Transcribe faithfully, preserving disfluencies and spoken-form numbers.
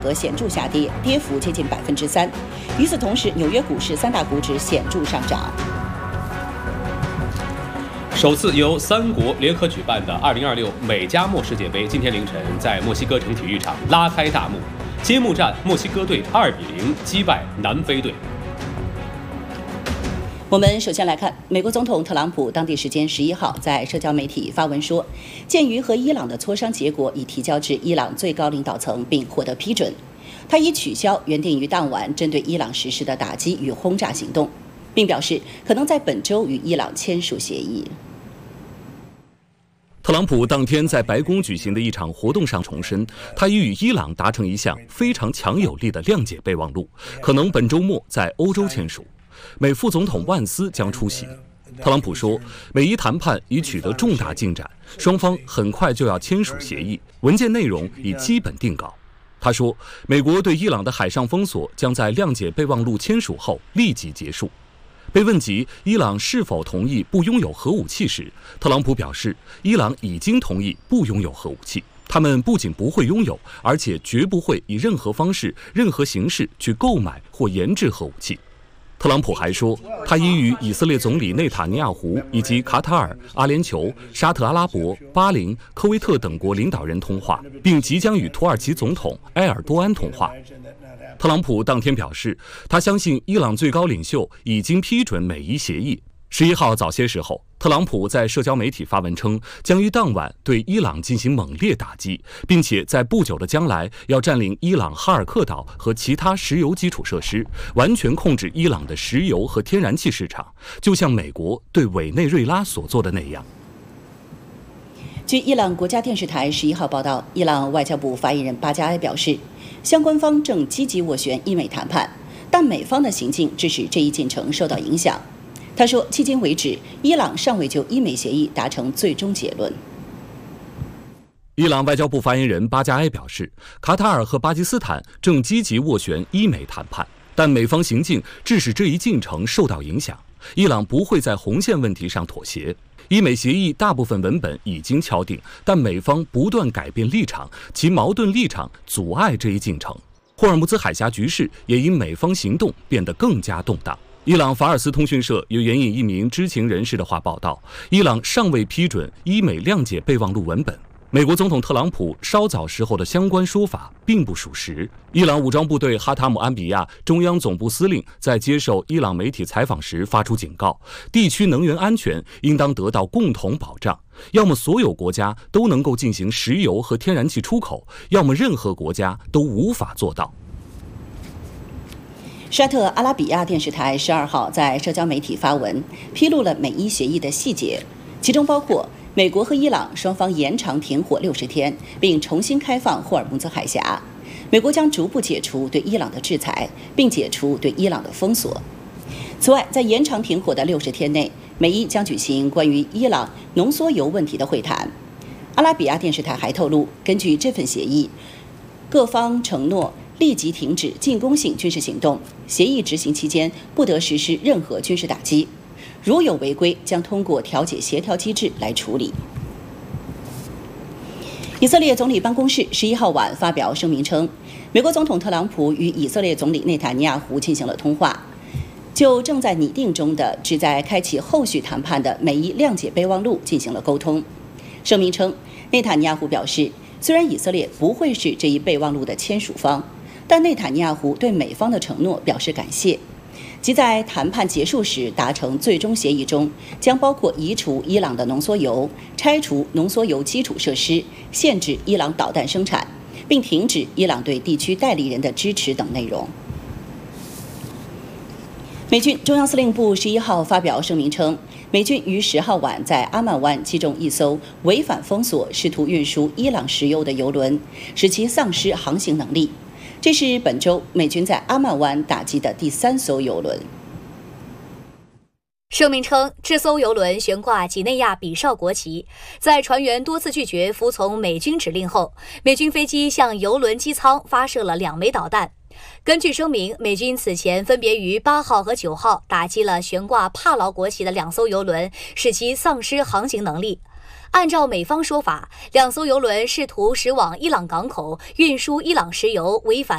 格显著下跌，跌幅接近百分之三。与此同时，纽约股市三大股指显著上涨。 首次由三国联合举办的二零二六美加墨世界杯今天凌晨在墨西哥城体育场拉开大幕，揭幕战墨西哥队二比零击败南非队。 我们首先来看，美国总统特朗普当地时间十一号在社交媒体发文说，鉴于和伊朗的磋商结果已提交至伊朗最高领导层并获得批准，他已取消原定于当晚针对伊朗实施的打击与轰炸行动，并表示可能在本周与伊朗签署协议。 特朗普当天在白宫举行的一场活动上重申，他已与伊朗达成一项非常强有力的谅解备忘录，可能本周末在欧洲签署。美副总统万斯将出席。特朗普说，美伊谈判已取得重大进展，双方很快就要签署协议，文件内容已基本定稿。他说，美国对伊朗的海上封锁将在谅解备忘录签署后立即结束。被问及伊朗是否同意不拥有核武器时，特朗普表示，伊朗已经同意不拥有核武器，他们不仅不会拥有，而且绝不会以任何方式、任何形式去购买或研制核武器。特朗普还说，他已与以色列总理内塔尼亚胡以及卡塔尔、阿联酋、沙特阿拉伯、巴林、科威特等国领导人通话，并即将与土耳其总统埃尔多安通话。特朗普当天表示，他相信伊朗最高领袖已经批准美伊协议。十一号早些时候，特朗普在社交媒体发文称，将于当晚对伊朗进行猛烈打击，并且在不久的将来要占领伊朗哈尔克岛和其他石油基础设施，完全控制伊朗的石油和天然气市场，就像美国对委内瑞拉所做的那样。 据伊朗国家电视台十一号报道，伊朗外交部发言人巴加埃表示，相关方正积极斡旋伊美谈判，但美方的行径致使这一进程受到影响。他说，迄今为止，伊朗尚未就伊美协议达成最终结论。 伊朗外交部发言人巴加埃表示，卡塔尔和巴基斯坦正积极斡旋伊美谈判，但美方行径致使这一进程受到影响。伊朗不会在红线问题上妥协。伊美协议大部分文本已经敲定，但美方不断改变立场，其矛盾立场阻碍这一进程。霍尔木兹海峡局势也因美方行动变得更加动荡。伊朗法尔斯通讯社有援引一名知情人士的话报道，伊朗尚未批准伊美谅解备忘录文本。美国总统特朗普稍早时候的相关说法并不属实。伊朗武装部队哈塔姆安比亚中央总部司令在接受伊朗媒体采访时发出警告，地区能源安全应当得到共同保障，要么所有国家都能够进行石油和天然气出口，要么任何国家都无法做到。 沙特阿拉比亚电视台十二号在社交媒体发文，披露了美伊协议的细节，其中包括美国和伊朗双方延长停火六十天，并重新开放霍尔木兹海峡。美国将逐步解除对伊朗的制裁，并解除对伊朗的封锁。此外，在延长停火的六十天内，美伊将举行关于伊朗浓缩铀问题的会谈。阿拉比亚电视台还透露，根据这份协议，各方承诺立即停止进攻性军事行动，协议执行期间不得实施任何军事打击，如有违规将通过调解协调机制来处理。以色列总理办公室十一号晚发表声明称，美国总统特朗普与以色列总理内塔尼亚胡进行了通话，就正在拟定中的旨在开启后续谈判的美伊谅解备忘录进行了沟通。声明称，内塔尼亚胡表示，虽然以色列不会是这一备忘录的签署方，但内塔尼亚胡对美方的承诺表示感谢，即在谈判结束时达成最终协议中，将包括移除伊朗的浓缩铀、拆除浓缩铀基础设施、限制伊朗导弹生产，并停止伊朗对地区代理人的支持等内容。美军中央司令部十一号发表声明称，美军于十号晚在阿曼湾击中一艘违反封锁、试图运输伊朗石油的油轮，使其丧失航行能力。这是本周美军在阿曼湾打击的第三艘油轮。 声明称，这艘油轮悬挂几内亚比绍国旗，在船员多次拒绝服从美军指令后，美军飞机向油轮机舱发射了两枚导弹。根据声明，美军此前分别于八号和九号打击了悬挂帕劳国旗的两艘油轮，使其丧失航行能力。按照美方说法，两艘油轮试图驶往伊朗港口运输伊朗石油，违反